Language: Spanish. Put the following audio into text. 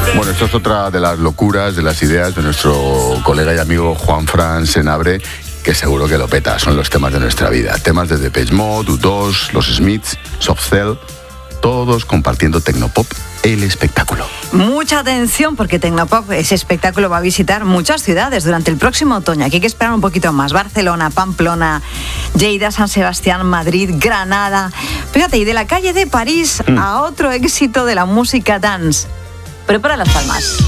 Bueno, esto es otra de las locuras, de las ideas de nuestro colega y amigo Juanfran Senabre, que seguro que lo peta. Son los temas de nuestra vida. Temas de Depeche Mode, U2, Los Smiths, Soft Cell, todos compartiendo Tecnopop, el espectáculo. Mucha atención, porque Tecnopop, ese espectáculo, va a visitar muchas ciudades durante el próximo otoño. Aquí hay que esperar un poquito más. Barcelona, Pamplona, Lleida, San Sebastián, Madrid, Granada. Fíjate, y de la calle de París a otro éxito de la música dance. Prepara las palmas.